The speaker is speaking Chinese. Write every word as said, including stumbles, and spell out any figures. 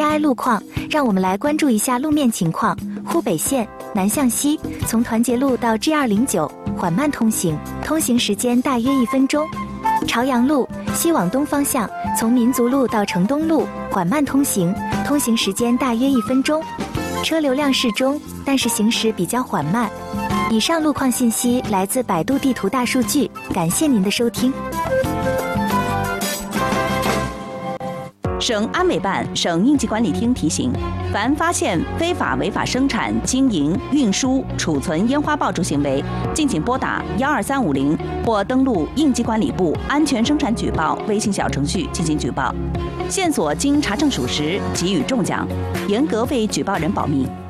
I 路况，让我们来关注一下路面情况。湖北线南向西，从团结路到 G 二零九缓慢通行，通行时间大约一分钟。朝阳路西往东方向，从民族路到城东路缓慢通行，通行时间大约一分钟。车流量适中，但是行驶比较缓慢。以上路况信息来自百度地图大数据，感谢您的收听。 省安委办、省应急管理厅提醒：凡发现非法违法生产、经营、运输、储存烟花爆竹行为，敬请拨打幺二三五零或登录应急管理部安全生产举报微信小程序进行举报。线索经查证属实，给予重奖，严格为举报人保密。